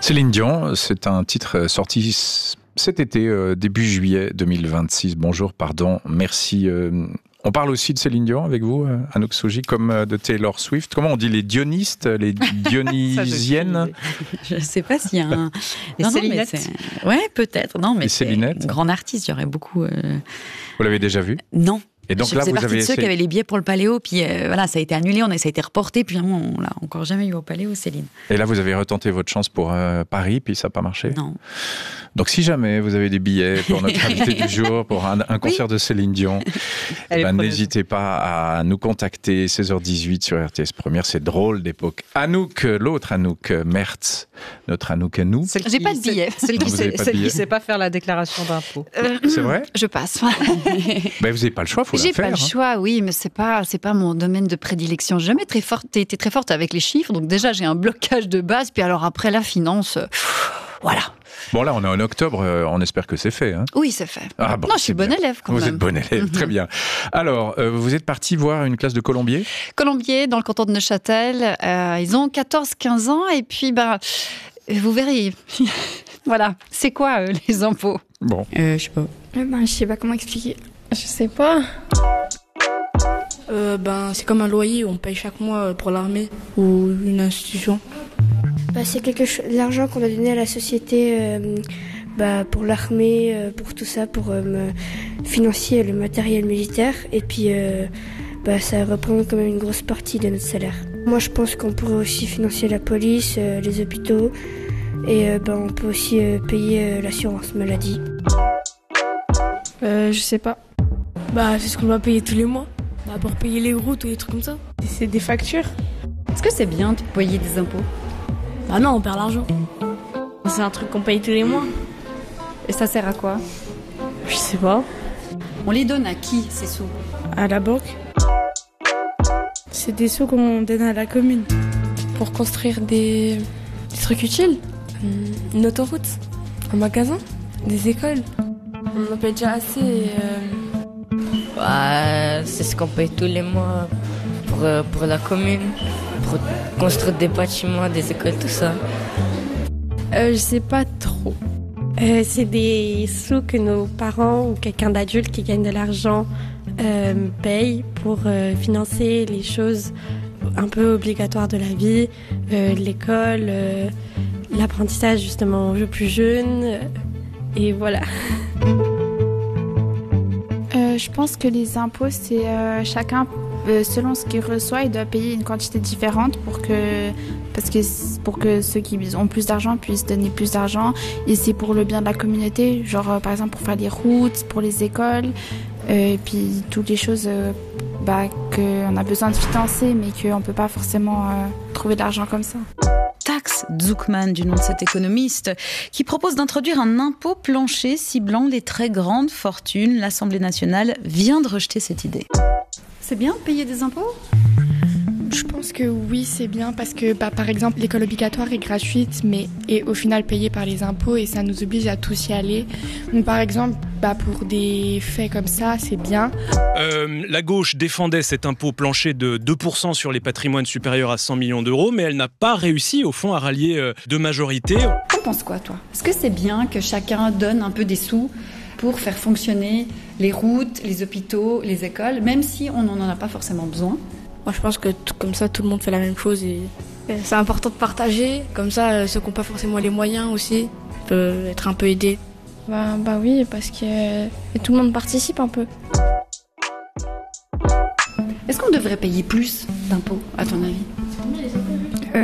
Céline Dion, c'est un titre sorti cet été, début juillet 2026. Bonjour, pardon, merci. On parle aussi de Céline Dion avec vous, Anouk Souji, comme de Taylor Swift. Comment on dit, les dionistes, les dionysiennes? Je ne sais pas s'il y a un... Les Célinettes. Ouais, peut-être. Non, mais les c'est Célinettes. un grand artiste, il y aurait beaucoup... Vous l'avez déjà vu? Non. Et donc je là, faisais vous partie avez de ceux qui avaient les billets pour le Paléo, puis voilà, ça a été annulé, ça a été reporté, puis on l'a encore jamais eu au Paléo, Céline. Et là, vous avez retenté votre chance pour Paris, puis ça n'a pas marché? Non. Donc si jamais vous avez des billets pour notre invité du jour, pour un concert de Céline Dion, n'hésitez pas à nous contacter, 16h18 sur RTS Première, c'est drôle d'époque. Anouk, l'autre Anouk Mertz, notre Anouk à nous. J'ai pas de billet. Celle qui ne sait pas faire la déclaration d'impôt. C'est vrai? Je passe. Ben, vous n'avez pas le choix, il faut la faire. J'ai pas le choix, oui, mais c'est pas mon domaine de prédilection. J'ai jamais été très forte avec les chiffres, donc déjà j'ai un blocage de base, puis alors après la finance, voilà. Bon là, on est en octobre, on espère que c'est fait. Hein. Oui, c'est fait. Ah, bon, non, je suis bonne élève quand même. Vous êtes bonne élève, très bien. Alors, vous êtes parti voir une classe de Colombier? Colombier, dans le canton de Neuchâtel. Ils ont 14-15 ans, et puis vous verrez. Voilà, c'est quoi les impôts? Bon. Je sais pas. Je sais pas comment expliquer. Je sais pas. C'est comme un loyer, on paye chaque mois pour l'armée ou une institution. C'est l'argent qu'on a donné à la société pour l'armée, pour tout ça, pour financer le matériel militaire. Et puis ça reprend quand même une grosse partie de notre salaire. Moi je pense qu'on pourrait aussi financer la police, les hôpitaux et on peut aussi payer l'assurance maladie. Je sais pas. C'est ce qu'on doit payer tous les mois. Pour payer les routes ou des trucs comme ça. C'est des factures. Est-ce que c'est bien de payer des impôts? Non, on perd l'argent. C'est un truc qu'on paye tous les mois. Et ça sert à quoi? Je sais pas. On les donne à qui, ces sous? À la banque. C'est des sous qu'on donne à la commune. Pour construire des trucs utiles. Une autoroute, un magasin, des écoles. On en paye déjà assez. C'est ce qu'on paye tous les mois pour la commune, pour construire des bâtiments, des écoles, tout ça. Je sais pas trop. C'est des sous que nos parents ou quelqu'un d'adulte qui gagne de l'argent paye pour financer les choses un peu obligatoires de la vie, l'école, l'apprentissage justement aux plus jeunes, et voilà. Je pense que les impôts, c'est chacun, selon ce qu'il reçoit, il doit payer une quantité différente pour que ceux qui ont plus d'argent puissent donner plus d'argent. Et c'est pour le bien de la communauté, genre par exemple pour faire des routes, pour les écoles, et puis toutes les choses qu'on a besoin de financer, mais qu'on ne peut pas forcément trouver de l'argent comme ça. Tax Zuckman, du nom de cet économiste, qui propose d'introduire un impôt plancher ciblant les très grandes fortunes. L'Assemblée nationale vient de rejeter cette idée. C'est bien de payer des impôts ? Je pense que oui, c'est bien parce que par exemple l'école obligatoire est gratuite mais est au final payée par les impôts et ça nous oblige à tous y aller. Donc par exemple pour des faits comme ça, c'est bien. La gauche défendait cet impôt plancher de 2% sur les patrimoines supérieurs à 100 millions d'euros, mais elle n'a pas réussi au fond à rallier deux majorités. T'en penses quoi toi ? Est-ce que c'est bien que chacun donne un peu des sous pour faire fonctionner les routes, les hôpitaux, les écoles, même si on n'en a pas forcément besoin ? Moi, je pense que comme ça, tout le monde fait la même chose et c'est important de partager. Comme ça, ceux qui n'ont pas forcément les moyens aussi peuvent être un peu aidés. Oui, parce que tout le monde participe un peu. Est-ce qu'on devrait payer plus d'impôts, à ton avis ?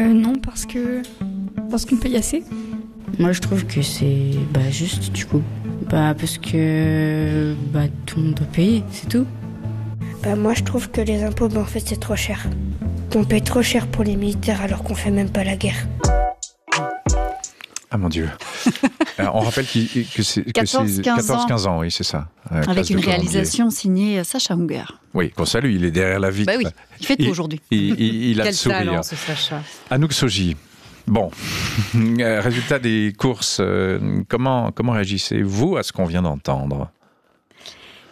Non, parce qu'on paye assez. Moi, je trouve que c'est juste, du coup. Parce que tout le monde doit payer, c'est tout. Moi, je trouve que les impôts, en fait, c'est trop cher. On paye trop cher pour les militaires alors qu'on fait même pas la guerre. Ah mon Dieu. On rappelle que c'est 14-15 ans, oui, c'est ça. Avec une réalisation signée Sacha Hunger. Oui, qu'on salue, il est derrière la vitre. Oui, il fait tout aujourd'hui. Il a le sourire. Quel talent, ce Sacha. Anouk Souji. Bon, résultat des courses, comment réagissez-vous à ce qu'on vient d'entendre ?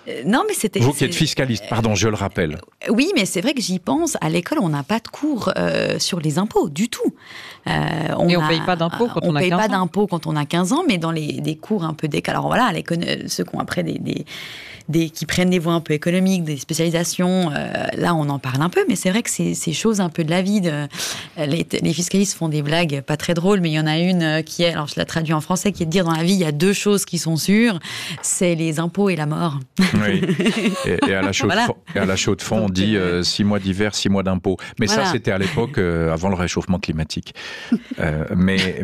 Non, mais c'était... Vous qui êtes fiscaliste, pardon, je le rappelle. Oui, mais c'est vrai que j'y pense. À l'école, on n'a pas de cours sur les impôts, du tout. On ne paye pas d'impôts quand on a 15 ans. On ne paye pas d'impôts quand on a 15 ans, mais dans des cours un peu décalés. Alors voilà, ceux qui ont après qui prennent des voies un peu économiques, des spécialisations, là on en parle un peu, mais c'est vrai que c'est choses un peu de la vie. Les fiscalistes font des blagues pas très drôles, mais il y en a une qui est, alors je la traduis en français, qui est de dire dans la vie, il y a 2 choses qui sont sûres, c'est les impôts et la mort. Oui, et à la chaux de fond, on dit 6 mois d'hiver, 6 mois d'impôts. Mais ça, c'était à l'époque, avant le réchauffement climatique. Mais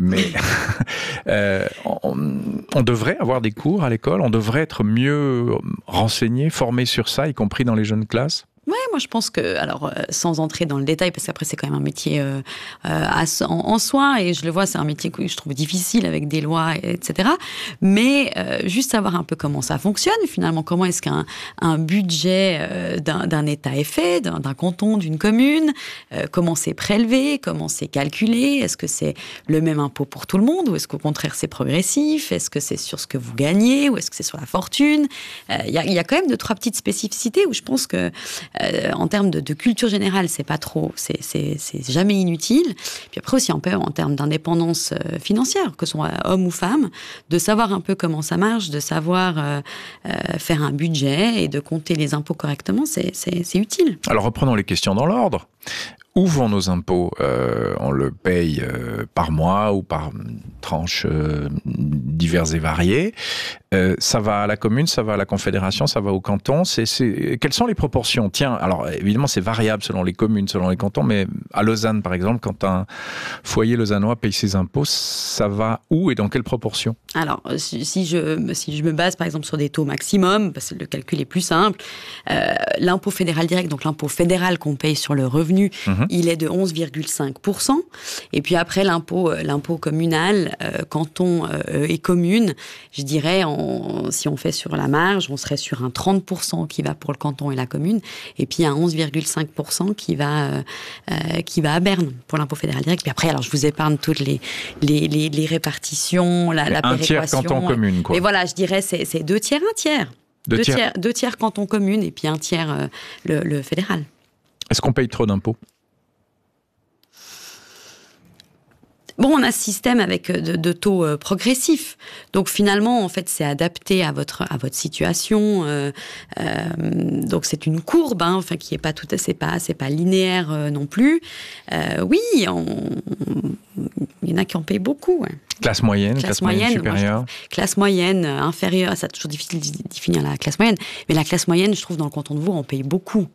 on devrait avoir des cours à l'école, on devrait être mieux renseigné, formé sur ça, y compris dans les jeunes classes? Ouais, moi je pense que, alors sans entrer dans le détail, parce qu'après c'est quand même un métier en soi, et je le vois, c'est un métier que je trouve difficile avec des lois, etc. Mais juste savoir un peu comment ça fonctionne, finalement, comment est-ce qu'un budget d'un État est fait, d'un canton, d'une commune, comment c'est prélevé, comment c'est calculé, est-ce que c'est le même impôt pour tout le monde, ou est-ce qu'au contraire c'est progressif, est-ce que c'est sur ce que vous gagnez, ou est-ce que c'est sur la fortune. Il y a quand même 2-3 petites spécificités où je pense que en termes de culture générale, c'est pas trop, c'est jamais inutile. Puis après aussi, en termes d'indépendance financière, que ce soit homme ou femme, de savoir un peu comment ça marche, de savoir faire un budget et de compter les impôts correctement, c'est utile. Alors reprenons les questions dans l'ordre. Où vont nos impôts? On le paye par mois ou par tranches diverses et variées. Ça va à la commune, ça va à la confédération, ça va au canton. Quelles sont les proportions? Tiens, alors évidemment c'est variable selon les communes, selon les cantons, mais à Lausanne par exemple, quand un foyer lausannois paye ses impôts, ça va où et dans quelle proportion? Alors si je me base par exemple sur des taux maximum, parce que le calcul est plus simple, l'impôt fédéral direct, donc l'impôt fédéral qu'on paye sur le revenu, il est de 11,5%. Et puis après, l'impôt communal, canton et commune, je dirais, si on fait sur la marge, on serait sur un 30% qui va pour le canton et la commune, et puis un 11,5% qui va à Berne pour l'impôt fédéral direct. Puis après, alors je vous épargne toutes les répartitions, la péréquation. Un tiers canton-commune, quoi. Et voilà, je dirais, c'est 2 tiers, 1 tiers. 2 tiers canton-commune, et puis 1 tiers le fédéral. Est-ce qu'on paye trop d'impôts? Bon, on a ce système avec de taux progressifs. Donc finalement, en fait, c'est adapté à votre situation. Donc c'est une courbe, enfin qui est pas tout, c'est pas linéaire non plus. Oui, il y en a qui en payent beaucoup. Ouais. Classe moyenne supérieure. Classe moyenne, inférieure. C'est toujours difficile de définir la classe moyenne, mais la classe moyenne, je trouve, dans le canton de Vaud, on paye beaucoup.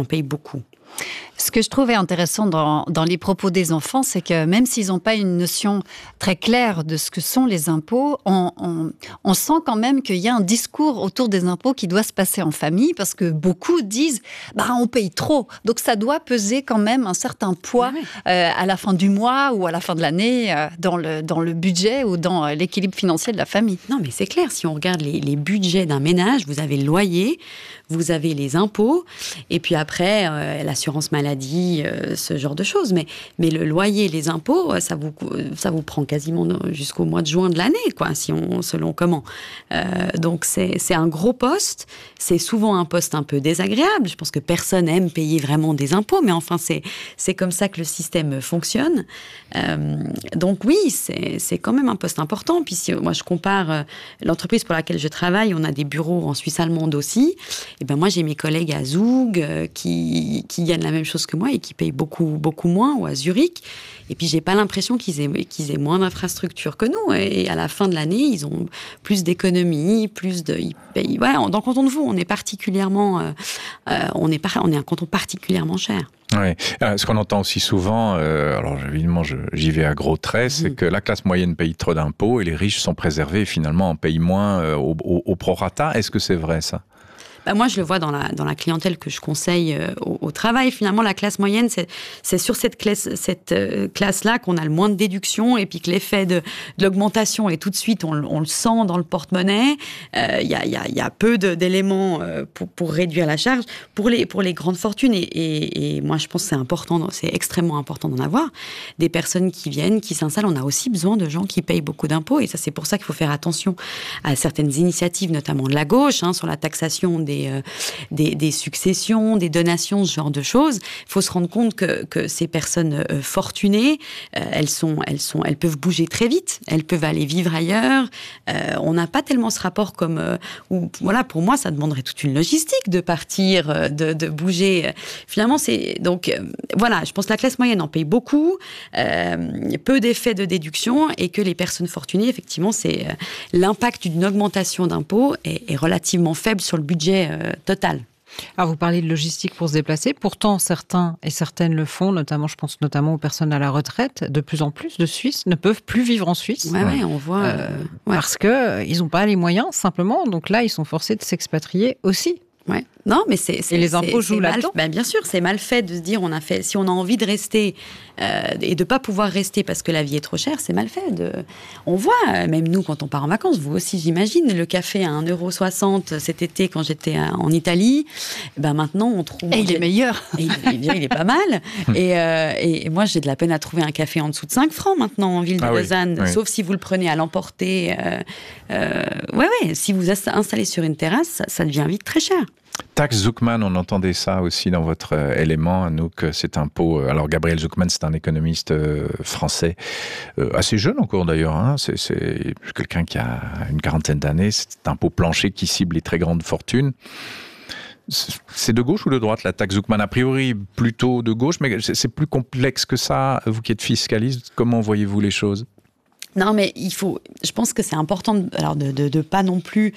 Ce que je trouvais intéressant dans les propos des enfants, c'est que même s'ils n'ont pas une notion très claire de ce que sont les impôts, on sent quand même qu'il y a un discours autour des impôts qui doit se passer en famille, parce que beaucoup disent on paye trop, donc ça doit peser quand même un certain poids à la fin du mois ou à la fin de l'année dans le budget ou dans l'équilibre financier de la famille. Non, mais c'est clair, si on regarde les budgets d'un ménage, vous avez le loyer, vous avez les impôts, et puis après l'assurance maladie, ce genre de choses. Mais le loyer, les impôts, ça vous prend quasiment jusqu'au mois de juin de l'année, quoi, selon comment. Donc c'est un gros poste. C'est souvent un poste un peu désagréable. Je pense que personne aime payer vraiment des impôts, mais enfin c'est comme ça que le système fonctionne. Donc oui, c'est quand même un poste important. Puis si moi je compare l'entreprise pour laquelle je travaille, on a des bureaux en Suisse allemande aussi. Et ben moi j'ai mes collègues à Zug qui gagnent la même chose que moi et qui payent beaucoup moins, ou à Zurich. Et puis j'ai pas l'impression qu'ils aient moins d'infrastructures que nous. Et à la fin de l'année, ils ont plus d'économies, ils payent. Ouais, dans le canton de Vaud, on est particulièrement, on est un canton particulièrement cher. Ouais. Ce qu'on entend aussi souvent, alors évidemment j'y vais à gros traits, c'est que la classe moyenne paye trop d'impôts et les riches sont préservés et finalement en payent moins au prorata. Est-ce que c'est vrai ça? Moi, je le vois dans la clientèle que je conseille au travail. Finalement, la classe moyenne, c'est sur cette classe-là qu'on a le moins de déductions, et puis que l'effet de l'augmentation est tout de suite, on le sent dans le porte-monnaie. Il y a peu d'éléments pour réduire la charge. Pour les grandes fortunes, et moi, je pense que c'est important, c'est extrêmement important d'en avoir. Des personnes qui viennent, qui s'installent, on a aussi besoin de gens qui payent beaucoup d'impôts, et ça, c'est pour ça qu'il faut faire attention à certaines initiatives, notamment de la gauche, sur la taxation des des successions, des donations, ce genre de choses. Il faut se rendre compte que ces personnes fortunées, elles peuvent bouger très vite, elles peuvent aller vivre ailleurs. On n'a pas tellement ce rapport pour moi, ça demanderait toute une logistique de partir, de bouger. Finalement, je pense que la classe moyenne en paye beaucoup, peu d'effets de déduction, et que les personnes fortunées, effectivement, c'est l'impact d'une augmentation d'impôts est relativement faible sur le budget total. Alors, vous parlez de logistique pour se déplacer. Pourtant, certains et certaines le font, je pense notamment aux personnes à la retraite. De plus en plus de Suisses ne peuvent plus vivre en Suisse. Ouais, on voit. Parce qu'ils n'ont pas les moyens, simplement. Donc là, ils sont forcés de s'expatrier aussi. Ouais. Non, mais et les impôts jouent là-dedans. Bien sûr, c'est mal fait de se dire si on a envie de rester et de pas pouvoir rester parce que la vie est trop chère, c'est mal fait. On voit, même nous, quand on part en vacances, vous aussi, j'imagine, le café à 1,60 € cet été quand j'étais en Italie. Maintenant, on trouve. Et il est meilleur. Il est pas mal. Et moi, j'ai de la peine à trouver un café en dessous de 5 francs maintenant en ville de Lausanne, sauf si vous le prenez à l'emporter. Si vous installez sur une terrasse, ça devient vite très cher. Taxe Zucman, on entendait ça aussi dans votre élément, Anouk, cet impôt. Alors, Gabriel Zucman, c'est un économiste français, assez jeune encore d'ailleurs, c'est quelqu'un qui a une quarantaine d'années. C'est un impôt plancher qui cible les très grandes fortunes. C'est de gauche ou de droite, la taxe Zucman? A priori, plutôt de gauche, mais c'est plus complexe que ça. Vous qui êtes fiscaliste, comment voyez-vous les choses? Non, mais je pense que c'est important de pas non plus...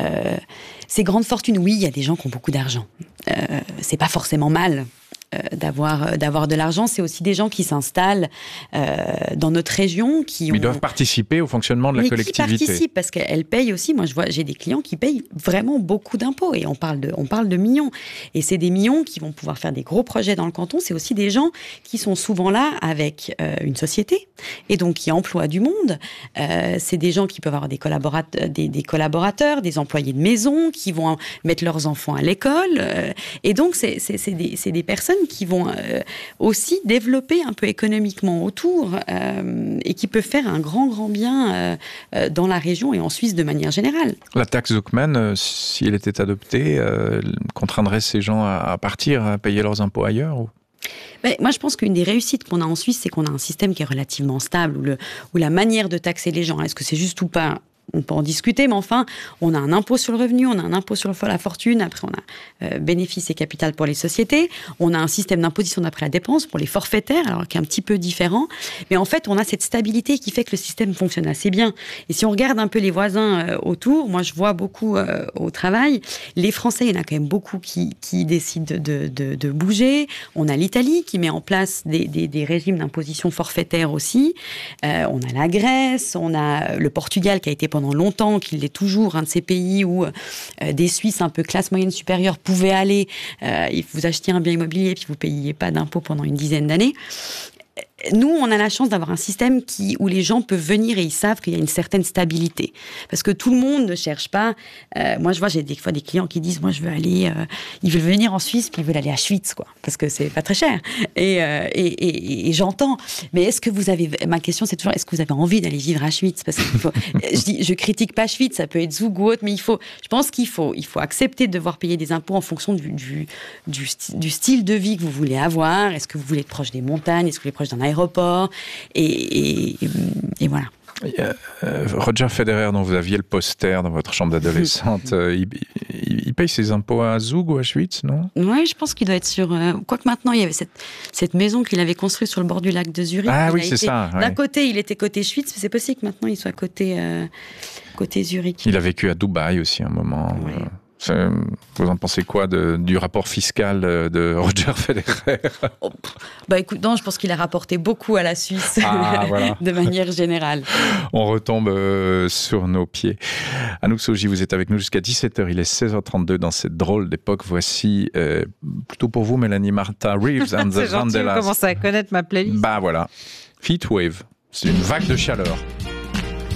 ces grandes fortunes, oui, il y a des gens qui ont beaucoup d'argent. C'est pas forcément mal d'avoir de l'argent. C'est aussi des gens qui s'installent dans notre région. Ils doivent participer au fonctionnement de la collectivité. Qui participent parce qu'elles payent aussi. Moi, j'ai des clients qui payent vraiment beaucoup d'impôts et on parle de millions. Et c'est des millions qui vont pouvoir faire des gros projets dans le canton. C'est aussi des gens qui sont souvent là avec une société et donc qui emploient du monde. C'est des gens qui peuvent avoir des collaborateurs, des employés de maison qui vont mettre leurs enfants à l'école. Et donc, c'est des personnes qui vont aussi développer un peu économiquement autour et qui peuvent faire un grand bien dans la région et en Suisse de manière générale. La taxe Zucman, si elle était adoptée, contraindrait ces gens à partir, à payer leurs impôts ailleurs ou... Moi, je pense qu'une des réussites qu'on a en Suisse, c'est qu'on a un système qui est relativement stable, où la manière de taxer les gens, est-ce que c'est juste ou pas? On peut en discuter, mais enfin, on a un impôt sur le revenu, on a un impôt sur la fortune, après on a bénéfice et capital pour les sociétés, on a un système d'imposition d'après la dépense pour les forfaitaires, alors qui est un petit peu différent, mais en fait, on a cette stabilité qui fait que le système fonctionne assez bien. Et si on regarde un peu les voisins autour, moi je vois beaucoup au travail, les Français, il y en a quand même beaucoup qui décident de bouger. On a l'Italie qui met en place des régimes d'imposition forfaitaire aussi, on a la Grèce, on a le Portugal qui a été pendant longtemps, qu'il est toujours un de ces pays où des Suisses un peu classe moyenne supérieure pouvaient aller, vous achetiez un bien immobilier puis vous ne payiez pas d'impôts pendant une dizaine d'années. Nous, on a la chance d'avoir un système où les gens peuvent venir et ils savent qu'il y a une certaine stabilité. Parce que tout le monde ne cherche pas... moi, je vois, j'ai des fois des clients qui disent, moi, je veux aller... ils veulent venir en Suisse, puis ils veulent aller à Schwyz, quoi. Parce que c'est pas très cher. Et j'entends. Mais est-ce que vous avez... Ma question, c'est toujours, est-ce que vous avez envie d'aller vivre à Schwyz? Parce qu'il faut... je critique pas Schwyz, ça peut être Zug ou autre, mais je pense qu'il faut accepter de devoir payer des impôts en fonction du style de vie que vous voulez avoir. Est-ce que vous voulez être proche des montagnes? Est-ce que vous voulez être proche d'un aéroport, et voilà. Roger Federer, dont vous aviez le poster dans votre chambre d'adolescente, il paye ses impôts à Zug ou à Schwyz, non? Oui, je pense qu'il doit être sur... Quoique maintenant, il y avait cette maison qu'il avait construite sur le bord du lac de Zurich. Ah oui, c'est ça. D'un côté, il était côté Schwyz, mais c'est possible que maintenant, il soit côté Zurich. Il a vécu à Dubaï aussi un moment. Oui. Vous en pensez quoi du rapport fiscal de Roger Federer? Écoute, non, je pense qu'il a rapporté beaucoup à la Suisse, voilà. De manière générale. On retombe sur nos pieds. Anouk Soji, vous êtes avec nous jusqu'à 17h. Il est 16h32 dans cette drôle d'époque. Voici, plutôt pour vous, Mélanie Martha, Reeves and the Vandellas. Vous commencez à connaître ma playlist. Voilà. Heatwave. C'est une vague de chaleur.